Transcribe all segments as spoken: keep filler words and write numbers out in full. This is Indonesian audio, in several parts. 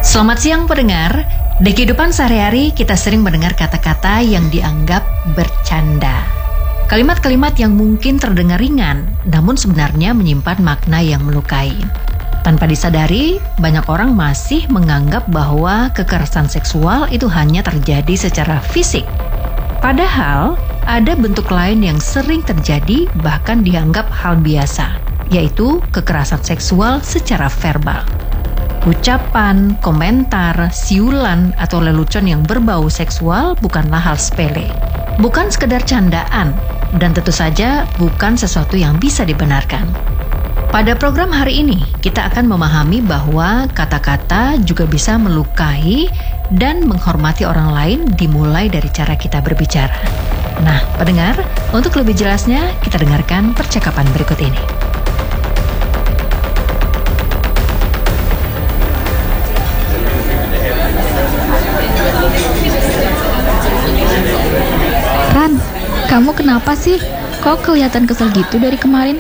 Selamat siang pendengar. Di kehidupan sehari-hari kita sering mendengar kata-kata yang dianggap bercanda. Kalimat-kalimat yang mungkin terdengar ringan, namun sebenarnya menyimpan makna yang melukai. Tanpa disadari, banyak orang masih menganggap bahwa kekerasan seksual itu hanya terjadi secara fisik. Padahal, ada bentuk lain yang sering terjadi bahkan dianggap hal biasa, yaitu kekerasan seksual secara verbal. Ucapan, komentar, siulan, atau lelucon yang berbau seksual bukanlah hal sepele. Bukan sekedar candaan, dan tentu saja bukan sesuatu yang bisa dibenarkan. Pada program hari ini, kita akan memahami bahwa kata-kata juga bisa melukai dan menghormati orang lain dimulai dari cara kita berbicara. Nah, pendengar, untuk lebih jelasnya, kita dengarkan percakapan berikut ini. Ran, kamu kenapa sih? Kok kelihatan kesel gitu dari kemarin?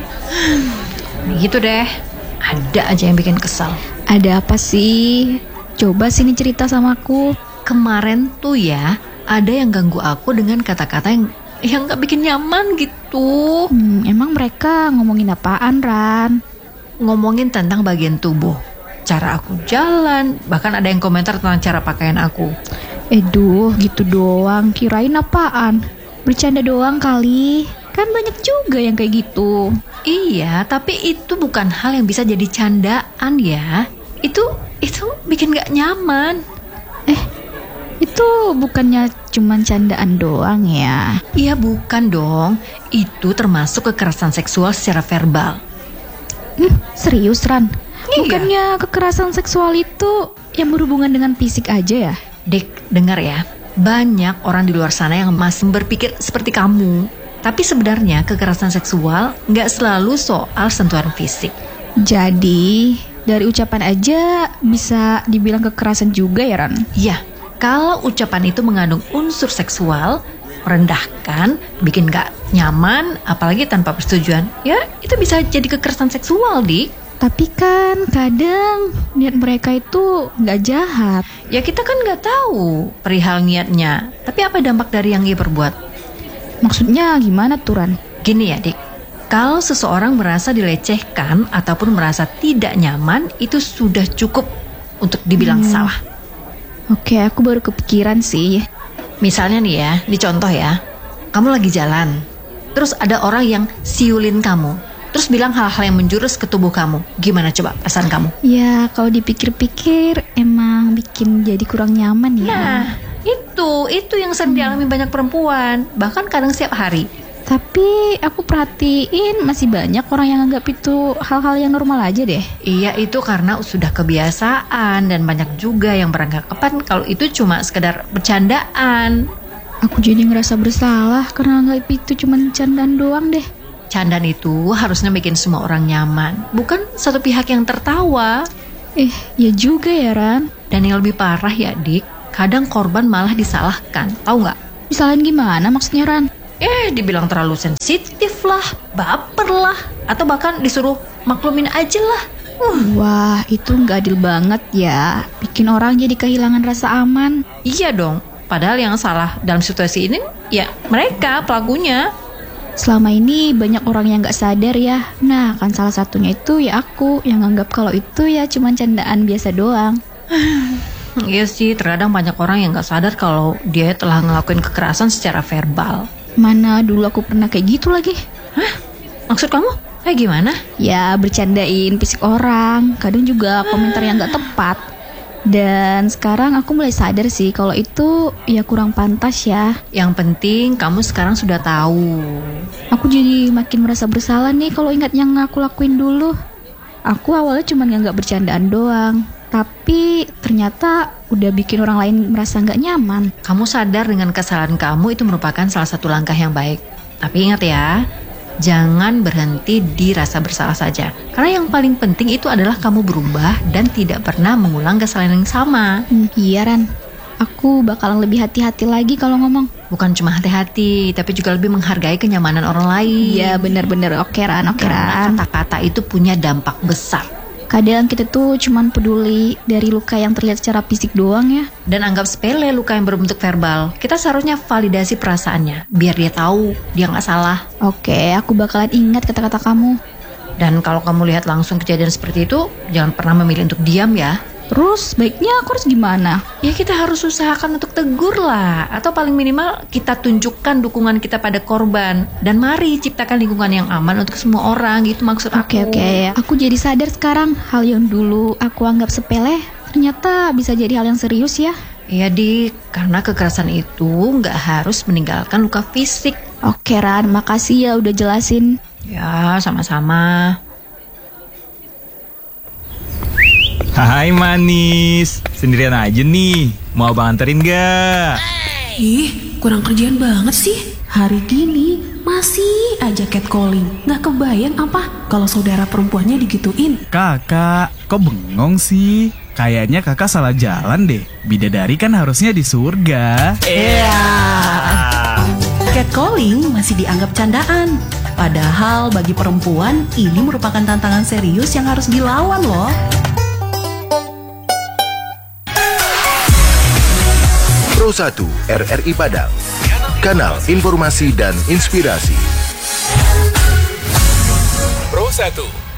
Gitu deh, ada aja yang bikin kesal. Ada apa sih? Coba sini cerita sama aku. Kemarin tuh ya, ada yang ganggu aku dengan kata-kata yang yang gak bikin nyaman gitu. Hmm, emang mereka ngomongin apaan, Ran? Ngomongin tentang bagian tubuh, cara aku jalan, bahkan ada yang komentar tentang cara pakaian aku. Eduh, gitu doang. Kirain apaan? Bercanda doang kali. Kan banyak juga yang kayak gitu. Iya, tapi itu bukan hal yang bisa jadi candaan ya. Itu itu bikin gak nyaman. Eh, itu bukannya cuman candaan doang ya? Iya bukan dong. Itu termasuk kekerasan seksual secara verbal. Hmm, serius Ran? Iya. Bukannya kekerasan seksual itu yang berhubungan dengan fisik aja ya? Dek, dengar ya. Banyak orang di luar sana yang masih berpikir seperti kamu. Tapi sebenarnya kekerasan seksual nggak selalu soal sentuhan fisik. Jadi, dari ucapan aja bisa dibilang kekerasan juga ya, Ran? Iya, kalau ucapan itu mengandung unsur seksual, merendahkan, bikin nggak nyaman, apalagi tanpa persetujuan, ya itu bisa jadi kekerasan seksual, Dik. Tapi kan kadang niat mereka itu nggak jahat. Ya kita kan nggak tahu perihal niatnya. Tapi apa dampak dari yang ia perbuat? Maksudnya gimana tuh, Ran? Gini ya, Dik. Kalau seseorang merasa dilecehkan ataupun merasa tidak nyaman, itu sudah cukup untuk dibilang hmm. salah. Oke, aku baru kepikiran sih. Misalnya nih ya, di contoh ya. Kamu lagi jalan, terus ada orang yang siulin kamu, terus bilang hal-hal yang menjurus ke tubuh kamu. Gimana coba perasaan kamu? Ya, kalau dipikir-pikir emang bikin jadi kurang nyaman ya. Nah, itu, itu yang sering dialami banyak perempuan, bahkan kadang setiap hari. Tapi aku perhatiin masih banyak orang yang anggap itu hal-hal yang normal aja deh. Iya, itu karena sudah kebiasaan dan banyak juga yang beranggapan kalau itu cuma sekedar bercandaan. Aku jadi ngerasa bersalah karena anggap itu cuma candaan doang deh. Candaan itu harusnya bikin semua orang nyaman, bukan satu pihak yang tertawa. Eh, ya juga ya, Ran. Dan yang lebih parah ya, Dik, kadang korban malah disalahkan, tahu nggak? Disalahin gimana maksudnya, Ran? Eh, dibilang terlalu sensitif lah, baper lah, atau bahkan disuruh maklumin aja lah. Uh. Wah, itu nggak adil banget ya. Bikin orang jadi kehilangan rasa aman. Iya dong, padahal yang salah dalam situasi ini ya mereka pelakunya. Selama ini banyak orang yang gak sadar ya. Nah, kan salah satunya itu ya aku yang anggap kalau itu ya cuma candaan biasa doang. Iya sih, terkadang banyak orang yang gak sadar kalau dia telah ngelakuin kekerasan secara verbal. Mana dulu aku pernah kayak gitu lagi. Hah? Maksud kamu? Kayak gimana? Ya, bercandain fisik orang. Kadang juga komentar yang gak tepat. Dan sekarang aku mulai sadar sih kalau itu ya kurang pantas ya. Yang penting kamu sekarang sudah tahu. Aku jadi makin merasa bersalah nih kalau ingat yang aku lakuin dulu. Aku awalnya cuma nganggap bercandaan doang, tapi ternyata udah bikin orang lain merasa gak nyaman. Kamu sadar dengan kesalahan kamu itu merupakan salah satu langkah yang baik. Tapi ingat ya, jangan berhenti di rasa bersalah saja. Karena yang paling penting itu adalah kamu berubah dan tidak pernah mengulang kesalahan yang sama. Hmm, iya, Ran. Aku bakalan lebih hati-hati lagi kalau ngomong. Bukan cuma hati-hati, tapi juga lebih menghargai kenyamanan orang lain. Iya, benar-benar. Oke, Ran. Oke, Karena Ran. kata-kata itu punya dampak besar. Kadang kita tuh cuman peduli dari luka yang terlihat secara fisik doang ya. Dan anggap sepele luka yang berbentuk verbal. Kita seharusnya validasi perasaannya, biar dia tahu dia nggak salah. Oke, aku bakalan ingat kata-kata kamu. Dan kalau kamu lihat langsung kejadian seperti itu, jangan pernah memilih untuk diam ya. Terus baiknya aku harus gimana? Ya kita harus usahakan untuk tegur lah. Atau paling minimal kita tunjukkan dukungan kita pada korban. Dan mari ciptakan lingkungan yang aman untuk semua orang. Gitu maksud aku. Oke oke, aku jadi sadar sekarang hal yang dulu aku anggap sepele ternyata bisa jadi hal yang serius ya. Iya Di, karena kekerasan itu nggak harus meninggalkan luka fisik. Oke Ran, makasih ya udah jelasin. Ya sama-sama. Hai manis, sendirian aja nih. Mau abang anterin gak? Ih, kurang kerjaan banget sih. Hari gini masih aja catcalling. Gak kebayang apa kalau saudara perempuannya digituin. Kakak, kok bengong sih? Kayaknya kakak salah jalan deh. Bidadari kan harusnya di surga. Iya. Catcalling masih dianggap candaan. Padahal bagi perempuan ini merupakan tantangan serius yang harus dilawan loh. Pro satu R R I Padang, kanal informasi dan inspirasi. Pro satu